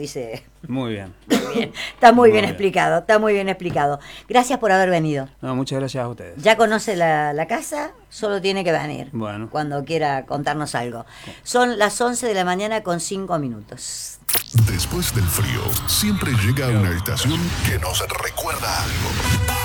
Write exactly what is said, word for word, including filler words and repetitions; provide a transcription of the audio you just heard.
dice. Muy bien. Muy bien. Está muy, Muy bien, bien. explicado, está muy bien explicado. Gracias por haber venido. No, muchas gracias a ustedes. Ya conoce la, la casa, solo tiene que venir. Bueno. Cuando quiera contarnos algo. Son las once de la mañana con cinco minutos. Después del frío, siempre llega una estación que nos recuerda algo.